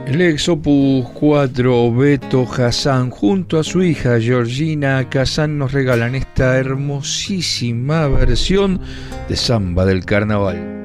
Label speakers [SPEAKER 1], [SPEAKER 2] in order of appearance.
[SPEAKER 1] El ex Opus 4 Beto Hassán junto a su hija Georgina Kazan nos regalan esta hermosísima versión de Samba del Carnaval.